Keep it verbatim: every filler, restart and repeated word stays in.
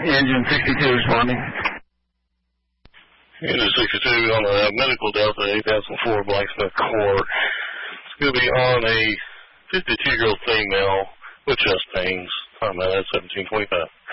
Engine sixty-two responding. Engine sixty-two on a medical Delta eight thousand four Blacksmith Court. It's going to be on a fifty-two-year-old female with chest pains. Time out at seventeen twenty-five.